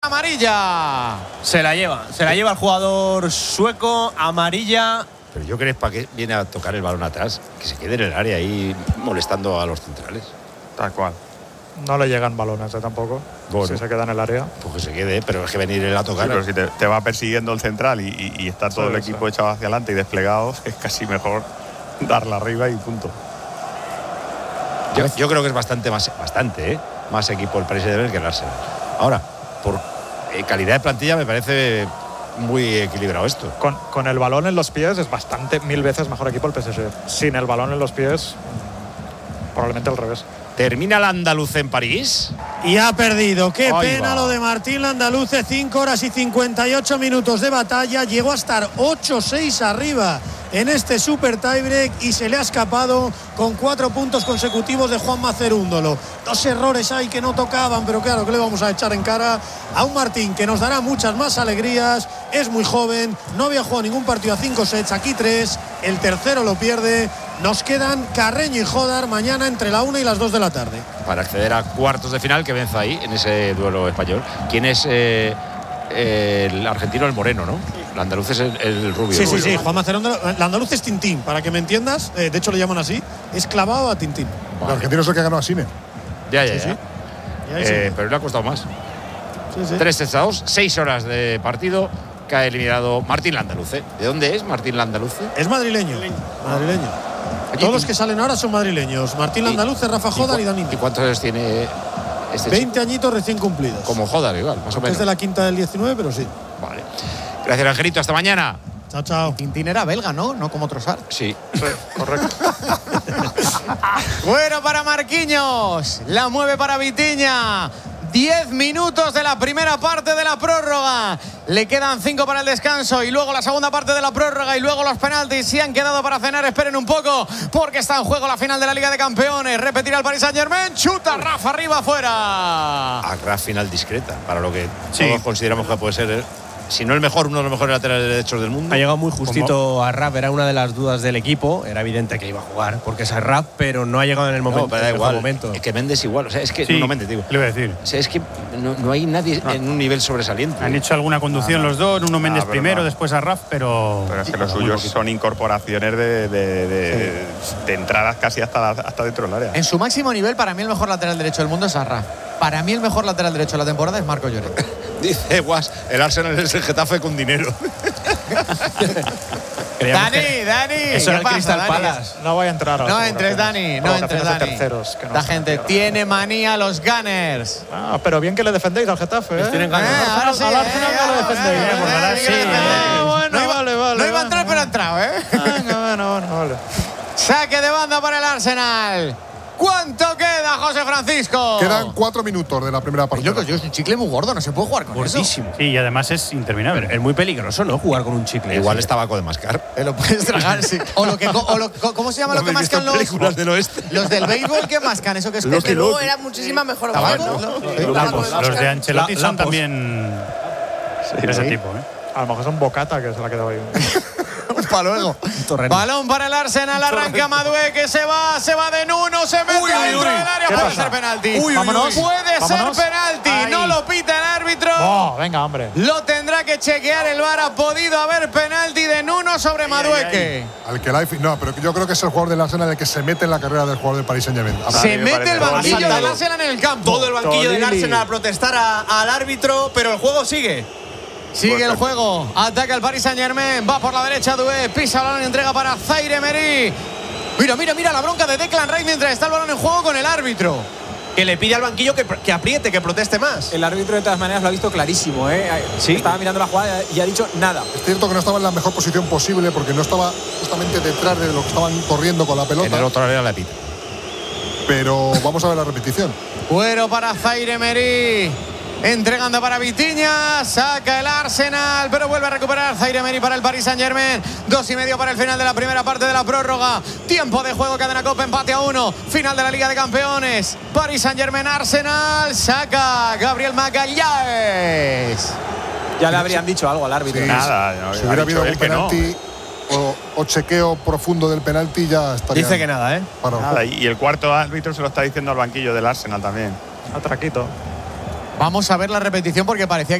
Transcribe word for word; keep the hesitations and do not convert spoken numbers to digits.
Amarilla. Se la lleva, se la lleva el jugador sueco, amarilla. Pero yo creo que para qué viene a tocar el balón atrás, que se quede en el área ahí molestando a los centrales. Tal cual. No le llegan balones ¿eh? tampoco. Bueno, si se queda en el área. Pues que se quede, pero es que venir él a tocar. Sí, pero si te, te va persiguiendo el central y, y, y está todo Sí, el sí. equipo echado hacia adelante y desplegado, es casi mejor darla arriba y punto. Yo, yo creo que es bastante más, bastante, ¿eh? más equipo el P S G que el Arsenal. Ahora, por eh, calidad de plantilla me parece muy equilibrado esto. Con, con el balón en los pies es bastante, mil veces mejor equipo el P S G. Sin el balón en los pies, probablemente al revés. ¿Termina el andaluz en París? Y ha perdido. Qué Ahí pena va. lo de Martín Landaluce. cinco horas y cincuenta y ocho minutos de batalla. Llegó a estar ocho seis arriba en este super tiebreak y se le ha escapado con cuatro puntos consecutivos de Juanma Cerúndolo. Dos errores ahí que no tocaban, pero claro, que le vamos a echar en cara a un Martín que nos dará muchas más alegrías. Es muy joven, no había jugado ningún partido a cinco sets, aquí tres. El tercero lo pierde. Nos quedan Carreño y Jodar mañana entre la una y las dos de la tarde. Para acceder a cuartos de final, que venza ahí, en ese duelo español. ¿Quién es eh, eh, el argentino? El moreno, ¿no? El andaluz es el, el rubio. Sí, el sí, rubio. sí. Juanma Cerúndolo. El andaluz es Tintín, para que me entiendas. Eh, de hecho, le llaman así. Es clavado a Tintín. Vale. El argentino es el que ganó a Cine. Ya, ya, Sí, ya. sí. Y ahí Eh, sí. pero le ha costado más. Sí, sí. Tres sets a dos, seis horas de partido. Que ha eliminado Martín Landaluce. ¿De dónde es Martín Landaluce? Es madrileño. Madrileño. Todos los que salen ahora son madrileños. Martín Landaluce, Rafa Jodar y, y Dani. ¿Y cuántos años tiene este veinte chico? añitos recién cumplidos. Como Jodar, igual, más o menos. Es de la quinta del diecinueve, pero sí. Vale. Gracias, Angelito. Hasta mañana. Chao, chao. Tintín era belga, ¿no? No como Trossard. Sí. Correcto. Bueno para Marquinhos. La mueve para Vitinha. Diez minutos de la primera parte de la prórroga. Le quedan cinco para el descanso y luego la segunda parte de la prórroga y luego los penaltis. Si han quedado para cenar, esperen un poco porque está en juego la final de la Liga de Campeones. Repetirá el Paris Saint-Germain. Chuta Rafa arriba afuera. A gran final discreta, para lo que Sí. todos consideramos que puede ser, el, si no el mejor, uno de los mejores laterales derechos del mundo. Ha llegado muy justito a Raf, era una de las dudas del equipo. Era evidente que iba a jugar porque es Raf, pero no ha llegado en el momento. No, pero da en el mejor igual. momento. Es que Méndez igual. O sea, es que Sí, no Méndez, digo. le iba a decir. O sea, es que no, no hay nadie en un nivel sobresaliente. Han hecho alguna conducción los dos, Nuno Méndez Ah, pero primero, no. después a Raf, pero. Pero es que los muy suyos poquito. son incorporaciones de, de, de, de entradas casi hasta, la- hasta dentro del área. En su máximo nivel, para mí el mejor lateral derecho del mundo es Arraf. Para mí el mejor lateral derecho de la temporada es Marco Lloret. Dice Guas, el Arsenal es el Getafe con dinero. Creíamos Dani, que Dani. eso ¿qué era el pasa, Crystal Dani? Palace. No voy a entrar a No las entres, provocaciones. Dani. No entres, Provocaciones de Dani. terceros, que no La se gente entiende. tiene manía a los Gunners. Ah, pero bien que le defendéis al Getafe, ¿eh? tienen ganas. Al Eh, ahora Arsenal- sí, al eh, Arsenal no ahora lo defendéis. sí, ¿eh? eh, Ahora sí, sí. eh, Ah, bueno, no iba- vale, vale. No iba a vale, entrar, pero ha entrado, ¿eh? Venga, bueno, bueno, vale. Saque de banda para el Arsenal. ¿Cuánto queda, José Francisco? Quedan cuatro minutos de la primera Ay, partida. loco, yo es un chicle muy gordo, no se puede jugar con Gordísimo. Sí, y además es interminable. Es muy peligroso, ¿no? Jugar con un chicle. Igual así. es tabaco de mascar. eso. Te lo puedes tragar, sí. O lo que, o lo, ¿cómo se llama lo que habéis visto mascan en los, películas del oeste? los del béisbol que mascan? ¿Eso que es? Lucky Luego Luke. era muchísima mejor. Tabaco. ¿no? ¿no? Sí, Sí, tabaco Los, de los de Oscar. Ancelotti La- son Lampos. también. Sí. Ese tipo, ¿eh? A lo mejor son Bocata que se la ha quedado ahí. Para luego. Torreno. Balón para el Arsenal, arranca Madué, que se va, se va de Nuno, se mete Uy, uy, dentro uy. del área, ¿Qué puede pasa? ser penalti. Uy, uy, Vámonos. uy. Puede Vámonos. ser penalti, Ahí. no lo pita el árbitro. Oh, venga, hombre. Lo tendrá que chequear el V A R. Ha podido haber penalti de Nuno sobre Madueque. Al que la- no, pero yo creo que es el jugador del Arsenal el que se mete en la carrera del jugador del Paris Saint-Germain. A Se mí me mete parece el gol. banquillo Ha del saltado Arsenal en el campo. Todo el banquillo del Tolili. Arsenal a protestar a- al árbitro, pero el juego sigue. Sigue el juego, ataca el Paris Saint-Germain, va por la derecha Doué, pisa el balón y entrega para Zaire Emery. Mira, mira, mira la bronca de Declan Rice mientras está el balón en juego con el árbitro. Que le pide al banquillo que, que apriete, que proteste más. El árbitro de todas maneras lo ha visto clarísimo, ¿eh? Sí. Estaba mirando la jugada y ha dicho nada. Es cierto que no estaba en la mejor posición posible porque no estaba justamente detrás de lo que estaban corriendo con la En el pelota. otro área la pita. Pero vamos a ver la repetición. Cuero para Zaire Emery. Entregando para Vitinha, saca el Arsenal, pero vuelve a recuperar Zaire Emery para el Paris Saint-Germain. Dos y medio para el final de la primera parte de la prórroga. Tiempo de juego, cadena Copa, empate a uno. Final de la Liga de Campeones. Paris Saint-Germain, Arsenal, saca Gabriel Magalhães. Ya le habrían dicho algo al árbitro. Sí, Nada, no, si ha hubiera dicho habido él un que no. penalti o, o chequeo profundo del penalti, ya estaría. Dice que nada, ¿eh? para el Nada, juego. y el cuarto árbitro se lo está diciendo al banquillo del Arsenal también. Atraquito. Vamos a ver la repetición porque parecía